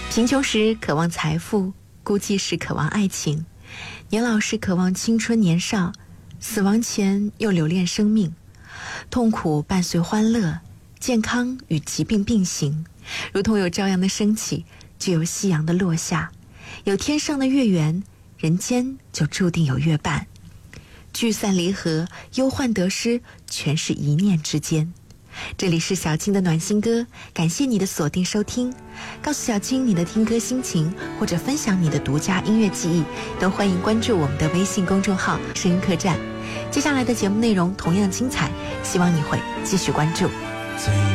贫穷时渴望财富，孤寂时渴望爱情，年老时渴望青春年少，死亡前又留恋生命。痛苦伴随欢乐，健康与疾病并行，如同有朝阳的升起，就有夕阳的落下，有天上的月圆，人间就注定有月半。聚散离合，忧患得失，全是一念之间。这里是小青的暖心歌，感谢你的锁定收听。告诉小青你的听歌心情，或者分享你的独家音乐记忆，都欢迎关注我们的微信公众号声音客栈。接下来的节目内容同样精彩，希望你会继续关注。